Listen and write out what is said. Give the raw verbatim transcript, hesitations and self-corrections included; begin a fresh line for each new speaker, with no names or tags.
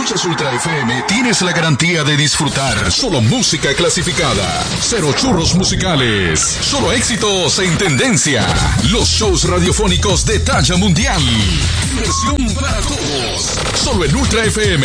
escuchas Ultra F M, tienes la garantía de disfrutar solo música clasificada. Cero churros musicales. Solo éxitos en tendencia. Los shows radiofónicos de talla mundial. Diversión para todos. Solo en Ultra F M.